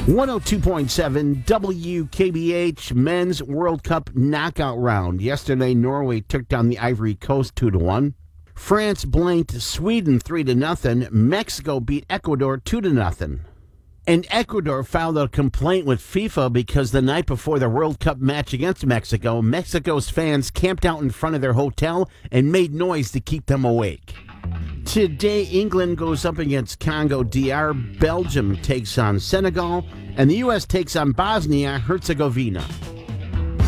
102.7 WKBH Men's World Cup knockout round. Yesterday, Norway took down the Ivory Coast 2-1. France blanked Sweden 3-0. Mexico beat Ecuador 2-0. And Ecuador filed a complaint with FIFA because the night before the World Cup match against Mexico, Mexico's fans camped out in front of their hotel and made noise to keep them awake. Today, England goes up against Congo DR, Belgium takes on Senegal, and the U.S. takes on Bosnia-Herzegovina.